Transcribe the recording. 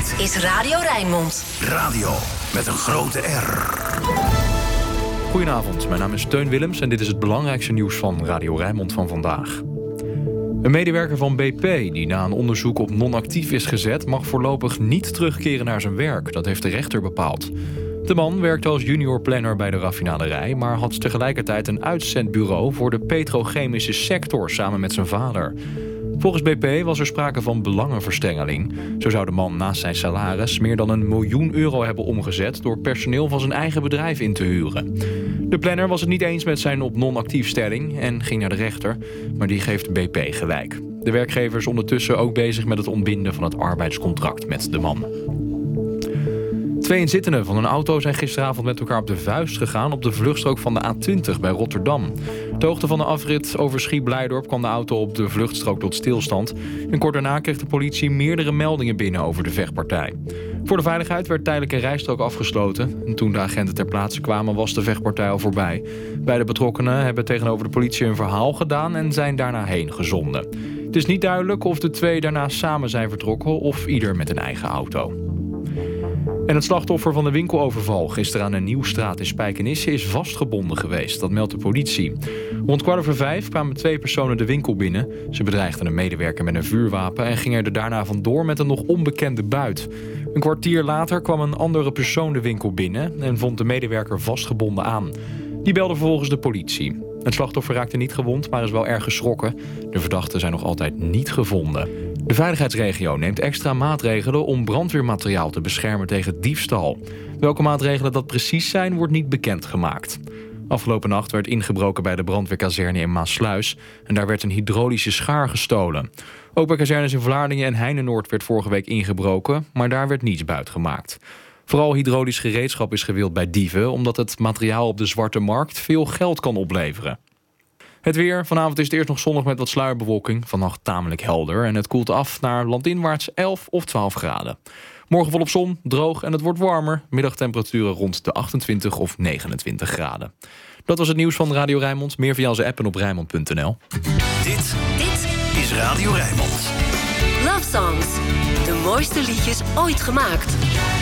Dit is Radio Rijnmond. Radio met een grote R. Goedenavond, mijn naam is Teun Willems en dit is het belangrijkste nieuws van Radio Rijnmond van vandaag. Een medewerker van BP die na een onderzoek op non-actief is gezet, mag voorlopig niet terugkeren naar zijn werk. Dat heeft de rechter bepaald. De man werkte als junior planner bij de raffinaderij, maar had tegelijkertijd een uitzendbureau voor de petrochemische sector samen met zijn vader. Volgens BP was er sprake van belangenverstrengeling. Zo zou de man naast zijn salaris meer dan €1 miljoen hebben omgezet door personeel van zijn eigen bedrijf in te huren. De planner was het niet eens met zijn op non-actief stelling en ging naar de rechter, maar die geeft BP gelijk. De werkgever is ondertussen ook bezig met het ontbinden van het arbeidscontract met de man. 2 inzittenden van een auto zijn gisteravond met elkaar op de vuist gegaan op de vluchtstrook van de A20 bij Rotterdam. Ter hoogte van de afrit over Schie-Blijdorp kwam de auto op de vluchtstrook tot stilstand. En kort daarna kreeg de politie meerdere meldingen binnen over de vechtpartij. Voor de veiligheid werd tijdelijk een rijstrook afgesloten. En toen de agenten ter plaatse kwamen was de vechtpartij al voorbij. Beide betrokkenen hebben tegenover de politie een verhaal gedaan en zijn daarna heen gezonden. Het is niet duidelijk of de 2 daarna samen zijn vertrokken of ieder met een eigen auto. En het slachtoffer van de winkeloverval gisteren aan een Nieuwstraat in Spijkenisse is vastgebonden geweest. Dat meldt de politie. Rond 4:15 kwamen 2 personen de winkel binnen. Ze bedreigden een medewerker met een vuurwapen en gingen er daarna vandoor met een nog onbekende buit. Een kwartier later kwam een andere persoon de winkel binnen en vond de medewerker vastgebonden aan. Die belde vervolgens de politie. Het slachtoffer raakte niet gewond, maar is wel erg geschrokken. De verdachten zijn nog altijd niet gevonden. De veiligheidsregio neemt extra maatregelen om brandweermateriaal te beschermen tegen diefstal. Welke maatregelen dat precies zijn, wordt niet bekendgemaakt. Afgelopen nacht werd ingebroken bij de brandweerkazerne in Maassluis en daar werd een hydraulische schaar gestolen. Ook bij kazernes in Vlaardingen en Heinenoord werd vorige week ingebroken, maar daar werd niets buitgemaakt. Vooral hydraulisch gereedschap is gewild bij dieven, omdat het materiaal op de zwarte markt veel geld kan opleveren. Het weer. Vanavond is het eerst nog zonnig met wat sluierbewolking. Vannacht tamelijk helder en het koelt af naar landinwaarts 11 of 12 graden. Morgen volop zon, droog en het wordt warmer. Middagtemperaturen rond de 28 of 29 graden. Dat was het nieuws van Radio Rijnmond. Meer via onze app en op Rijnmond.nl. Dit is Radio Rijnmond. Love Songs. De mooiste liedjes ooit gemaakt.